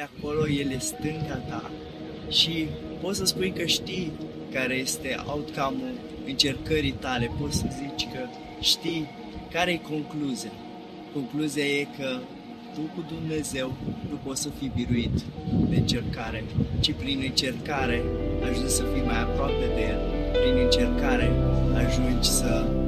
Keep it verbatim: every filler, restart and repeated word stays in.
de acolo, El e stânga ta și poți să spui că știi care este outcome-ul încercării tale, poți să zici că știi care e concluzia. Concluzia e că tu cu Dumnezeu nu poți să fii biruit de încercare, ci prin încercare ajungi să fii mai aproape de El, prin încercare ajungi să